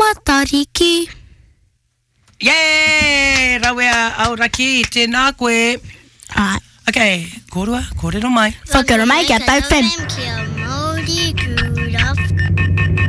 matariki. Yay! Rawea au raki tēnā koe. Alright. Okay, kōrua, kōrero mai. Whakaro mai kia tau whenu.